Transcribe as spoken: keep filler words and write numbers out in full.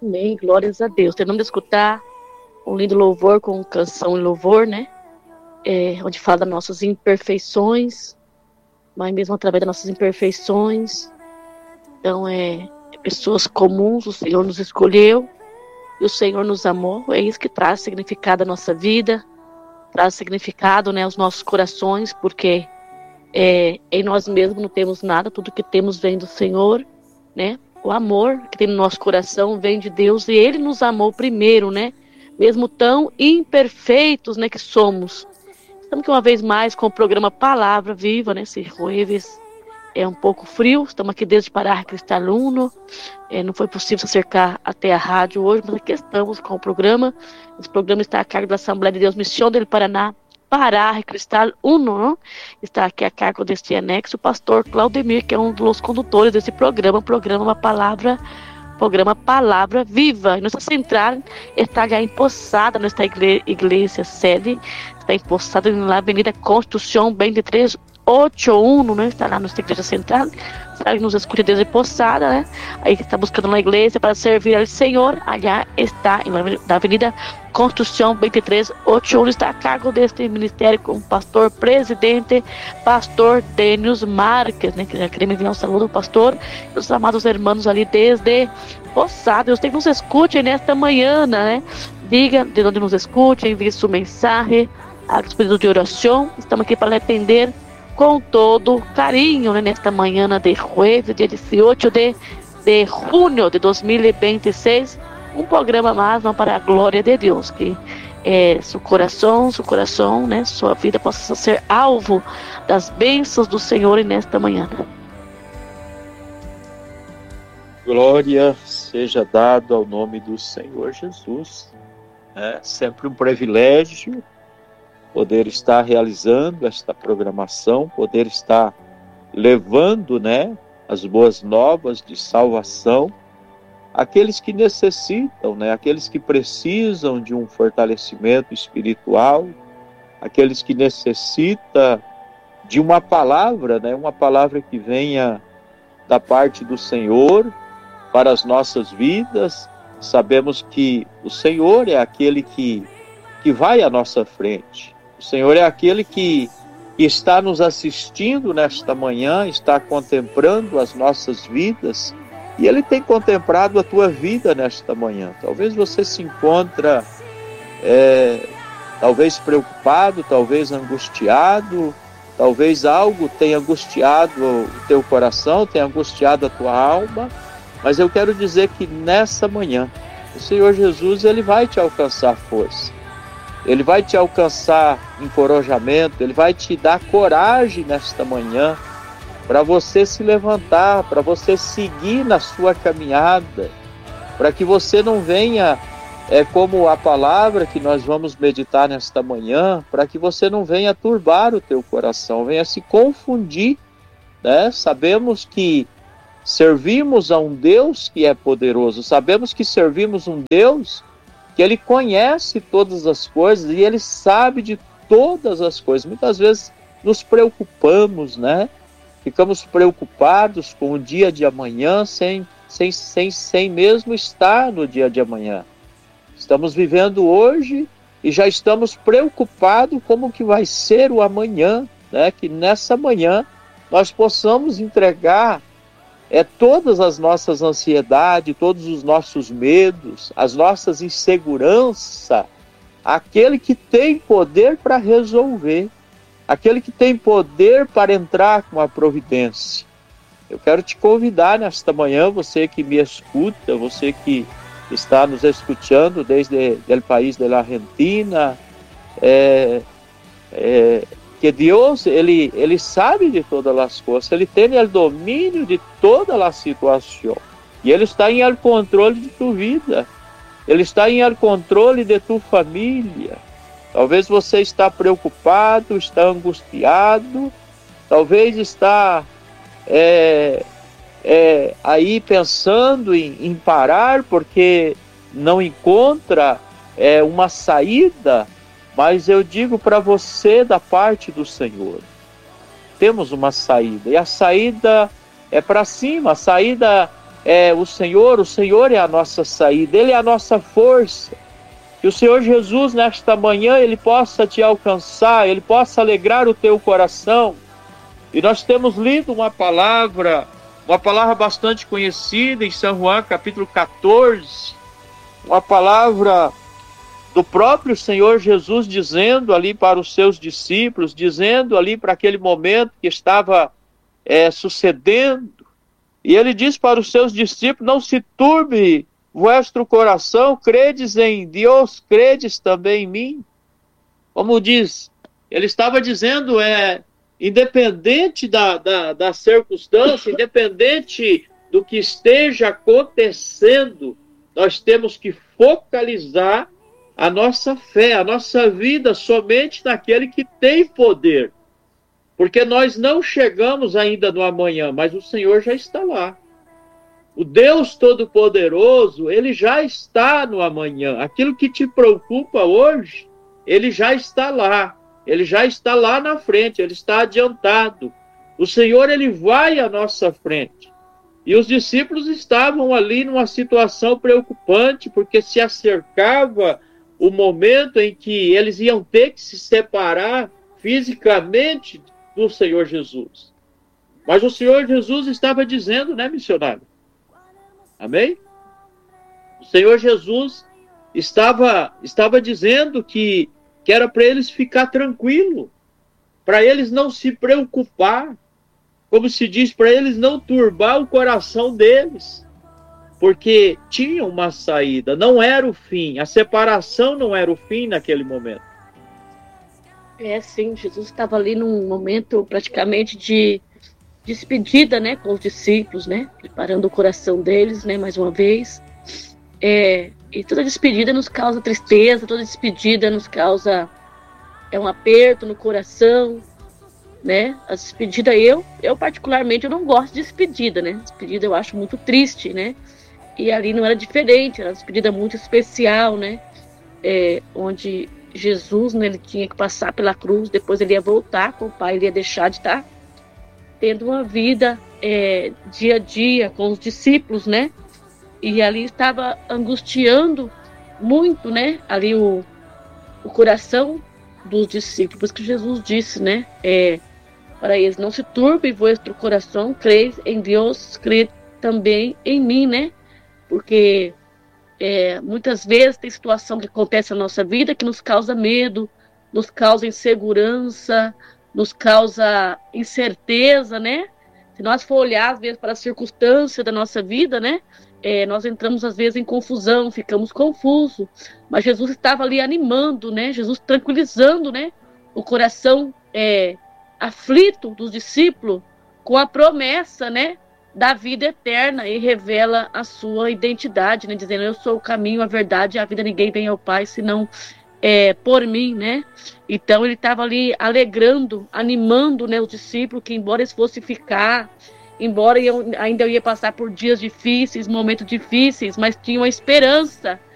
Amém, glórias a Deus. Terminamos de escutar um lindo louvor com canção e louvor, né? É, onde fala das nossas imperfeições, mas mesmo através das nossas imperfeições. Então, é, é pessoas comuns, o Senhor nos escolheu e o Senhor nos amou. É isso que traz significado à nossa vida, traz significado, né, aos nossos corações, porque é, em nós mesmos não temos nada, tudo que temos vem do Senhor, né? O amor que tem no nosso coração vem de Deus e Ele nos amou primeiro, né? Mesmo tão imperfeitos, né, que somos. Estamos aqui uma vez mais com o programa Palavra Viva, né? Se Jueves é um pouco frio, estamos aqui desde Pará, Cristal Uno. É, não foi possível se acercar até a rádio hoje, mas aqui estamos com o programa. Esse programa está a cargo da Assembleia de Deus Missão del Paraná, Pará, Cristal Uno, não? Está aqui a cargo deste anexo o pastor Claudemir, que é um dos condutores desse programa, programa Uma Palavra, programa Palavra Viva. E nossa central está já empossada nesta igre- igreja sede, está empossada na Avenida Constituição vinte e três oitenta e um, né? Está lá na nossa igreja central. Você nos escuta desde Poçada, né? Aí está buscando uma igreja para servir ao Senhor. Allá está, na Avenida Construção vinte e três oitenta e um, está a cargo deste ministério com o pastor presidente, pastor Dênios Marques, né? Que já queria me enviar um saludo ao pastor e os amados irmãos ali desde Poçada. Deus tem que nos escute nesta manhã, né? Diga de onde nos escute, envie sua mensagem, a pedido de oração. Estamos aqui para lhe atender com todo carinho, né, nesta manhã de jueves, dia dezoito de, de junho de dois mil e vinte e seis, um programa mais, não, para a glória de Deus, que é, seu coração, seu coração, né, sua vida possa ser alvo das bênçãos do Senhor nesta manhã. Glória seja dada ao nome do Senhor Jesus. É sempre um privilégio poder estar realizando esta programação, poder estar levando, né, as boas novas de salvação àqueles que necessitam, né, aqueles que precisam de um fortalecimento espiritual, aqueles que necessitam de uma palavra, né, uma palavra que venha da parte do Senhor para as nossas vidas. Sabemos que o Senhor é aquele que, que vai à nossa frente. O Senhor é aquele que está nos assistindo nesta manhã, está contemplando as nossas vidas, e Ele tem contemplado a tua vida nesta manhã. Talvez você se encontra, é, talvez preocupado, talvez angustiado, talvez algo tenha angustiado o teu coração, tenha angustiado a tua alma, mas eu quero dizer que nessa manhã, o Senhor Jesus, Ele vai te alcançar força. Ele vai te alcançar encorajamento, Ele vai te dar coragem nesta manhã para você se levantar, para você seguir na sua caminhada, para que você não venha, é, como a palavra que nós vamos meditar nesta manhã, para que você não venha turbar o teu coração, venha se confundir, né? Sabemos que servimos a um Deus que é poderoso, sabemos que servimos um Deus que Ele conhece todas as coisas e Ele sabe de todas as coisas. Muitas vezes nos preocupamos, né? Ficamos preocupados com o dia de amanhã sem, sem, sem, sem mesmo estar no dia de amanhã. Estamos vivendo hoje e já estamos preocupados como que vai ser o amanhã, né? Que nessa manhã nós possamos entregar É todas as nossas ansiedades, todos os nossos medos, as nossas inseguranças, aquele que tem poder para resolver, aquele que tem poder para entrar com a providência. Eu quero te convidar nesta manhã, você que me escuta, você que está nos escutando desde o país da Argentina, é, é, que Deus, ele, ele sabe de todas as coisas, Ele tem o domínio de toda a situação. E Ele está em el controle de tu vida. Ele está em el controle de tu família. Talvez você está preocupado, está angustiado, talvez está é, é, aí pensando em, em parar porque não encontra é, uma saída. Mas eu digo para você da parte do Senhor, temos uma saída, e a saída é para cima, a saída é o Senhor, o Senhor é a nossa saída, Ele é a nossa força. Que o Senhor Jesus, nesta manhã, Ele possa te alcançar, Ele possa alegrar o teu coração. E nós temos lido uma palavra, uma palavra bastante conhecida em São João, capítulo quatorze, uma palavra do próprio Senhor Jesus dizendo ali para os seus discípulos, dizendo ali para aquele momento que estava é, sucedendo, e ele diz para os seus discípulos: não se turbe vosso coração, credes em Deus, credes também em mim. Como diz, ele estava dizendo, é, independente da, da, da circunstância, independente do que esteja acontecendo, nós temos que focalizar a nossa fé, a nossa vida somente naquele que tem poder. Porque nós não chegamos ainda no amanhã, mas o Senhor já está lá. O Deus Todo-Poderoso, Ele já está no amanhã. Aquilo que te preocupa hoje, Ele já está lá. Ele já está lá na frente, Ele está adiantado. O Senhor, Ele vai à nossa frente. E os discípulos estavam ali numa situação preocupante, porque se acercava o momento em que eles iam ter que se separar fisicamente do Senhor Jesus. Mas o Senhor Jesus estava dizendo, né, missionário? Amém? O Senhor Jesus estava, estava dizendo que, que era para eles ficar tranquilo, para eles não se preocupar, como se diz, para eles não turbar o coração deles, porque tinha uma saída, não era o fim, a separação não era o fim naquele momento. É, sim, Jesus estava ali num momento praticamente de despedida, né, com os discípulos, né, preparando o coração deles, né, mais uma vez. É, e toda despedida nos causa tristeza, toda despedida nos causa é um aperto no coração, né? A despedida, eu, eu particularmente, eu não gosto de despedida, né? Despedida eu acho muito triste, né? E ali não era diferente, era uma despedida muito especial, né? É, onde Jesus, né, ele tinha que passar pela cruz, depois ele ia voltar com o Pai, ele ia deixar de estar tendo uma vida é, dia a dia com os discípulos, né? E ali estava angustiando muito, né? Ali o, o coração dos discípulos, que Jesus disse, né? É, para eles, não se turbe vosso coração, creis em Deus, crê também em mim, né? Porque é, muitas vezes tem situação que acontece na nossa vida que nos causa medo, nos causa insegurança, nos causa incerteza, né? Se nós for olhar, às vezes, para a circunstância da nossa vida, né? É, nós entramos, às vezes, em confusão, ficamos confusos. Mas Jesus estava ali animando, né? Jesus tranquilizando, né? O coração é, aflito dos discípulos com a promessa, né? Da vida eterna, e revela a sua identidade, né? Dizendo: eu sou o caminho, a verdade e a vida, ninguém vem ao Pai senão é, por mim, né? Então ele estava ali alegrando, animando, né, os discípulos, que embora eles fossem ficar, embora eu, ainda eu ia passar por dias difíceis, momentos difíceis, mas tinha uma esperança